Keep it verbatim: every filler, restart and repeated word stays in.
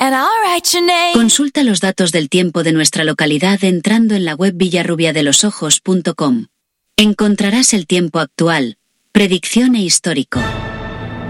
and I'll write your name. Consulta los datos del tiempo de nuestra localidad entrando en la web villarrubiadelosojos punto com. Encontrarás el tiempo actual, predicción e histórico.